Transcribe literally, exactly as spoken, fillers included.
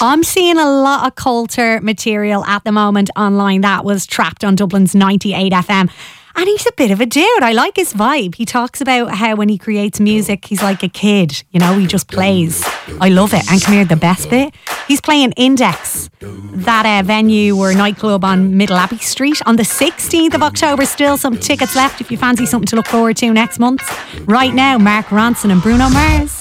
I'm seeing a lot of Coulter material at the moment online that was trapped on Dublin's ninety-eight F M. And he's a bit of a dude. I like his vibe. He talks about how when he creates music, he's like a kid. You know, he just plays. I love it. And come here, the best bit. He's playing Index, that uh, venue or nightclub on Middle Abbey Street on the sixteenth of October. Still some tickets left if you fancy something to look forward to next month. Right now, Mark Ronson and Bruno Mars.